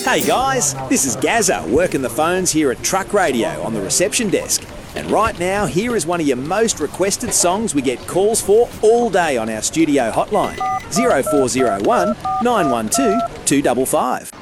Hey guys, this is Gazza working the phones here at Truck Radio on the reception desk. And right now, here is one of your most requested songs we get calls for all day on our studio hotline, 0401 912 255.